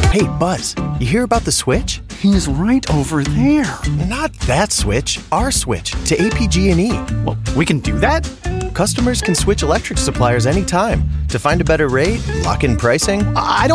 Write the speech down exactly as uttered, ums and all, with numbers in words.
Hey, Buzz, you hear about the switch? He's right over there. Not that switch, our switch to A P G and E. Well, we can do that? Customers can switch electric suppliers anytime to find a better rate, lock in pricing. I don't